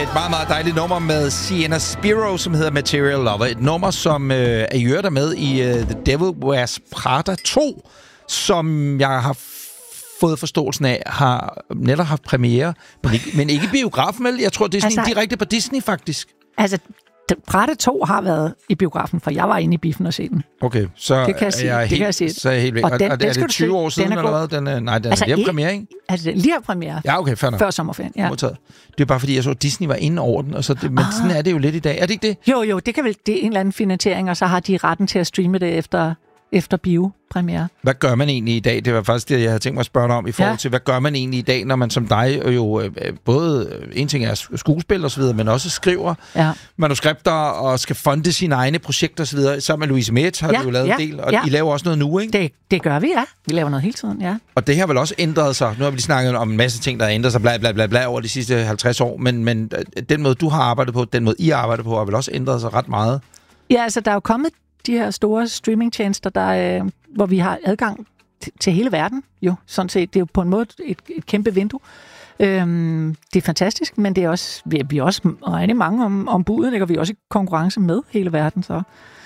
et meget, meget dejligt nummer med Sienna Spiro, som hedder Material Lover. Et nummer, som er i øvrigt med i The Devil Wears Prada 2, som jeg har fået forståelsen af, har netop haft premiere, men ikke biografen, vel? Jeg tror, det er sådan direkte på Disney, faktisk. Altså, Prada 2 har været i biografen, for jeg var inde i biffen og se den. Okay, så det kan jeg sige. Så er jeg helt væk. Og er det 20 år siden, eller hvad? Den er lige premiere, ikke? Altså, den lige har premiere. Ja, okay, fair nok. Før sommerferien, ja. Modtaget. Det er bare fordi, jeg så, at Disney var inde over den, og så men sådan er det jo lidt i dag. Er det ikke det? Jo, det kan vel, det er en eller anden finansiering, og så har de retten til at streame det efter biopremiere. Hvad gør man egentlig i dag? Det var faktisk det, jeg havde tænkt mig at spørge dig om i forhold til, hvad gør man egentlig i dag, når man som dig jo både, en ting er skuespil og så videre, men også skriver manuskripter og skal funde sine egne projekter og så videre. Sammen med Louise Metz har du jo lavet en del, og I laver også noget nu, ikke? Det gør vi, ja. Vi laver noget hele tiden, ja. Og det har vel også ændret sig. Nu har vi lige snakket om en masse ting, der har ændret sig bla over de sidste 50 år, men den måde, du har arbejdet på, den måde, I arbejder på, har vel også ændret sig ret meget? Ja, altså der er jo kommet de her store streamingtjenester, hvor vi har adgang til hele verden. Jo, sådan set. Det er jo på en måde et kæmpe vindue. Det er fantastisk, men det er også, vi er også rigtig mange om budet, ikke? Og vi er også i konkurrence med hele verden, så...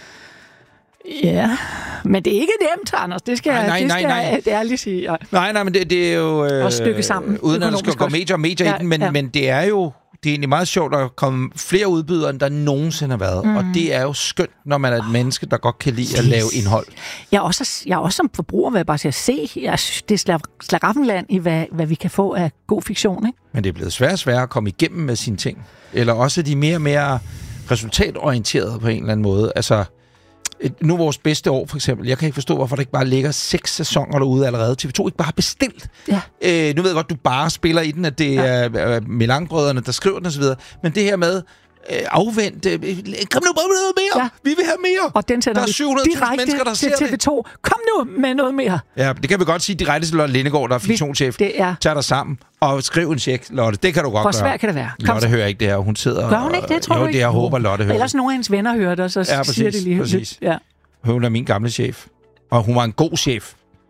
Ja, men det er ikke nemt, Anders. Det skal jeg ærligt sige. Ja. Nej, men det er jo... også stykke sammen. Uden at der skal gå medier i den, men det er jo... Det er egentlig meget sjovt at komme flere udbydere, end der nogensinde har været. Og det er jo skønt, når man er et menneske, der godt kan lide at lave indhold. Jeg er også som forbruger, hvad jeg bare siger, jeg synes, det er slaraffenland i, hvad vi kan få af god fiktion, ikke? Men det er blevet sværere at komme igennem med sine ting. Eller også de mere og mere resultatorienterede på en eller anden måde. Altså... Nu vores bedste år, for eksempel. Jeg kan ikke forstå, hvorfor der ikke bare ligger 6 sæsoner derude allerede. TV2 ikke bare har bestilt. Ja. Nu ved jeg godt, du bare spiller i den, at det er Melange-brødrene, der skriver den osv. Men det her med afvent. Kom nu bare med noget mere. Ja. Vi vil have mere. Og den der er 700.000 mennesker, der ser til TV2. Kom nu med noget mere. Ja, det kan vi godt sige direkte til Lotte Lindegaard, der er fiktionschef. Tag dig sammen og skriv en check, Lotte. Det kan du godt gøre. Hvor svært kan det være? Lotte hører ikke det her. Hun sidder... Gør hun ikke det, tror du ikke? Det jeg håber, Lotte hører. Ellers nogle af hendes venner hører det, og så siger det lige. Præcis. Ja. Hun er min gamle chef. Og hun var en god chef.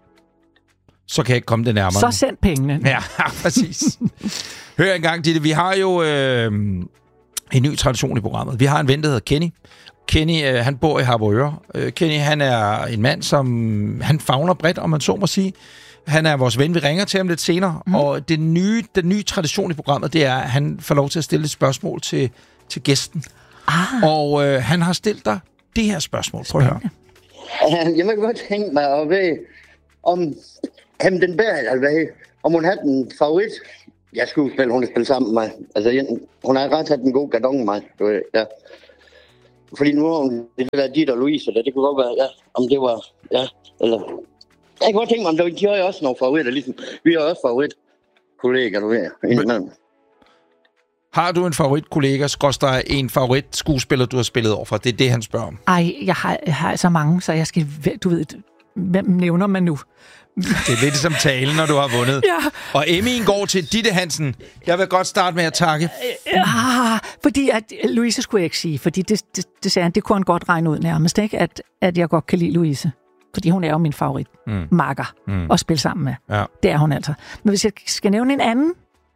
Så kan jeg ikke komme det nærmere. Så send pengene. Ja, præcis. Hør engang, Ditte. Vi har jo... en ny tradition i programmet. Vi har en ven, der hedder Kenny. Kenny, han bor i Harboøre. Kenny, han er en mand, som han favner bredt, om man så må sige. Han er vores ven. Vi ringer til ham lidt senere. Og den nye tradition i programmet, det er, at han får lov til at stille et spørgsmål til gæsten. Og han har stillet dig det her spørgsmål. Prøv at høre. Jeg må godt tænke mig at vide, om den bærer, altså om hun havde en favorit. Jeg skuespiller, hun har spillet sammen med mig. Altså, hun har ret en god gardon med mig. Ja. Fordi nu har hun det der Ditte og Louise, det kunne godt være, ja, om det var, ja, eller... Jeg kan godt tænke mig, om de har også nogle favoritter, ligesom vi har også favoritkollegaer, du ved, indimellem. Har du en favoritkollega, skråstreg en favoritskuespiller, du har spillet overfor? Det er det, han spørger om. Ej, jeg har så mange, så jeg skal, du ved, hvem nævner man nu? Det er lidt som talen, når du har vundet. Ja. Og Emmy'en går til Ditte Hansen. Jeg vil godt starte med at takke. Fordi at Louise skulle jeg ikke sige, fordi det sagde han, det kunne han godt regne ud nærmest, ikke? At jeg godt kan lide Louise. Fordi hun er jo min favorit makker at spille sammen med. Ja. Det er hun altså. Men hvis jeg skal nævne en anden,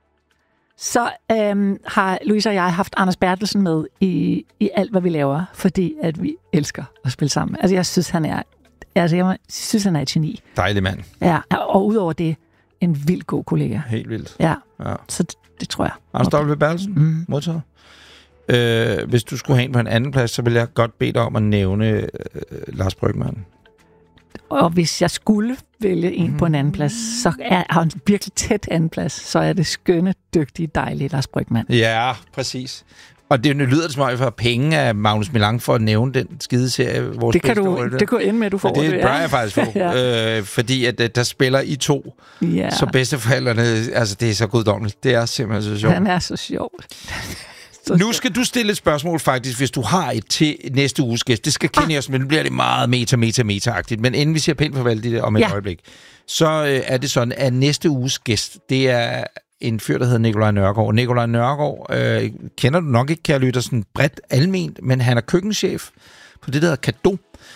så har Louise og jeg haft Anders Bertelsen med i alt, hvad vi laver, fordi at vi elsker at spille sammen. Altså, jeg synes, han er et geni. Dejlig mand. Ja, og udover det, en vild god kollega. Helt vildt. Ja. Så det tror jeg. Anders W. Bertelsen, modtaget. Hvis du skulle have en på en anden plads, så vil jeg godt bede dig om at nævne Lars Brygmann. Og hvis jeg skulle vælge en på en anden plads, så har han virkelig tæt anden plads, så er det skønne, dygtige, dejlige Lars Brygmann. Ja, præcis. Og det lyder det som om, jeg får penge af Magnus Melange for at nævne den skide serie. Det kan ende med, at du får det. Det bør jeg faktisk få. Ja. Fordi at der spiller I to. Ja. Så bedsteforældrene, altså det er så guddommeligt. Det er simpelthen så sjovt. Han er så sjov. Nu skal du stille et spørgsmål faktisk, hvis du har et til næste uges gæst. Det skal kende os, men nu bliver det meget meta-agtigt. Men inden vi siger pænt farvel det om et øjeblik, så er det sådan, at næste uges gæst, det er en fyr, der hedder Nikolaj Nørgaard. Nikolaj Nørgaard kender du nok ikke, kære lytter, sådan bredt alment, men han er køkkenchef på det, der hedder Cadeau.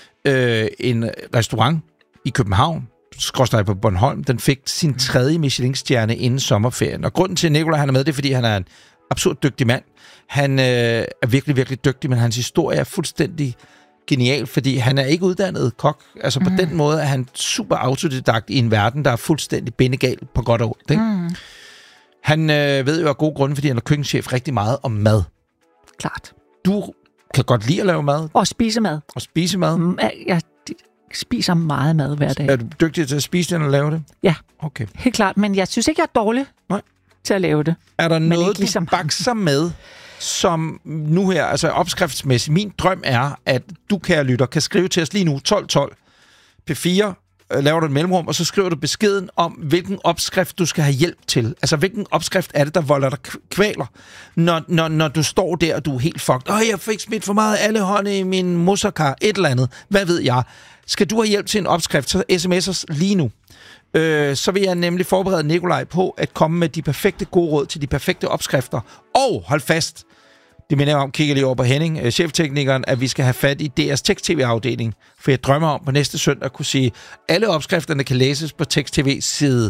En restaurant i København, skråstreg på Bornholm. Den fik sin 3. Michelin-stjerne inden sommerferien. Og grunden til, at Nikolaj han er med, det er, fordi han er en absurd dygtig mand. Han er virkelig, virkelig dygtig, men hans historie er fuldstændig genial, fordi han er ikke uddannet kok. Altså på den måde er han super autodidakt i en verden, der er fuldstændig bindegal på godt og ondt. Ikke? Han ved jo af gode grunde, fordi han er køkkenchef rigtig meget om mad. Klart. Du kan godt lide at lave mad. Og spise mad. Og spise mad. Jeg spiser meget mad hver dag. Er du dygtig til at spise det, og lave det? Ja. Okay. Helt klart, men jeg synes ikke, jeg er dårlig til at lave det. Er der noget, du bakser med, som nu her, altså opskriftsmæssigt, min drøm er, at du, kære lytter, kan skrive til os lige nu, 1212 P4, laver du et mellemrum, og så skriver du beskeden om, hvilken opskrift du skal have hjælp til. Altså, hvilken opskrift er det, der volder dig kvaler, når du står der, og du er helt fucked. Jeg fik smidt for meget allehånde i min moussaka, et eller andet. Hvad ved jeg? Skal du have hjælp til en opskrift, så sms'er os lige nu. Så vil jeg nemlig forberede Nikolaj på at komme med de perfekte gode råd til de perfekte opskrifter. Og hold fast, det minder jeg om, kigger lige over på Henning, chefteknikeren, at vi skal have fat i DR's tekst-tv-afdeling. For jeg drømmer om på næste søndag at kunne sige, alle opskrifterne kan læses på tekst-tv-side.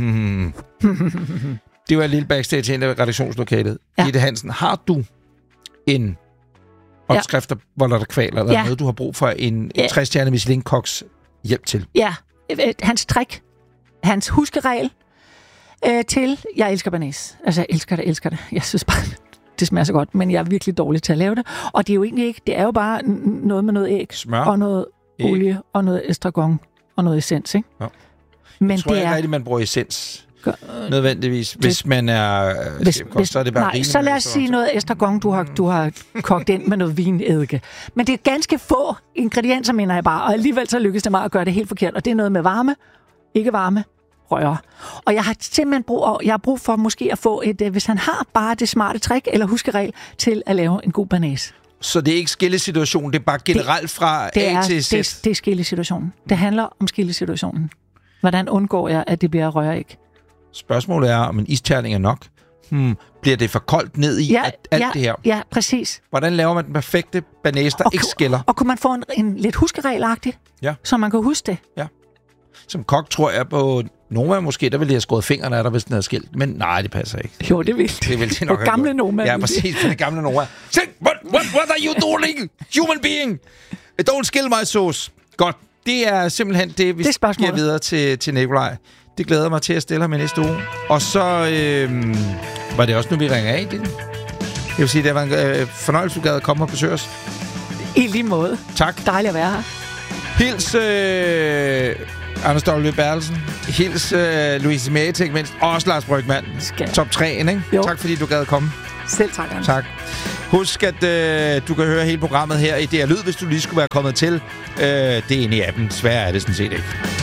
Det var et lille backstage ind i redaktionslokalet. Ja. Gitte Hansen, har du en opskrift, der volder dig kvaler, eller noget, du har brug for en 60-stjerne Michelin-koks hjælp til? Ja, hans trick, hans huskeregel til, jeg elsker banæs. Altså, jeg elsker det. Jeg synes bare, det smager så godt, men jeg er virkelig dårlig til at lave det. Og det er jo egentlig ikke, det er jo bare noget med noget æg, smør, og noget olie, og noget estragon, og noget essens, ikke? Ja. Men jeg tror ikke rigtigt, man bruger essens. Nødvendigvis. Hvis man er så er det bare rimeligt. Så lad os sige noget estragon, du har kogt ind med noget vinedike. Men det er ganske få ingredienser, mener jeg bare, og alligevel så lykkes det mig at gøre det helt forkert. Og det er noget med varme, ikke varme, røre. Og jeg har simpelthen brug for måske at få hvis han har bare det smarte trick eller huskeregel til at lave en god banæs. Så det er ikke skillesituation, det er bare generelt fra A til Z? Det er skillesituationen. Det handler om skillesituationen. Hvordan undgår jeg, at det bliver røræg? Spørgsmålet er, om en isterning er nok. Bliver det for koldt ned i alt det her? Ja, præcis. Hvordan laver man den perfekte banæs, der ikke skiller? Og kunne man få en lidt huskeregelagtig, så man kan huske det? Ja. Som kok tror jeg på Noma måske, der ville de have skåret fingrene af dig, hvis den havde skilt. Men nej, det passer ikke. Jo, det vil de nok på gamle Noma. Ja, præcis, på det gamle Noma. What are you doing, human being? Don't skill my sauce. Godt. Det er simpelthen det, vi giver videre til Nikolaj. Det glæder mig til at stille ham i næste uge. Og så var det også nu, vi ringer af. Jeg vil sige, det var en fornøjelse, du gad at komme og besøge os. I lige måde. Tak. Dejligt at være her. Hils Anders W. Bertelsen. Hils Louise Mæte, ikke mindst. Og også Lars Brygmann. Top 3, ikke? Jo. Tak fordi du gad at komme. Selv tak, Anders. Tak. Husk, at du kan høre hele programmet her i DR Lyd, hvis du lige skulle være kommet til. Det er inde i appen. Sværere er det sådan set ikke.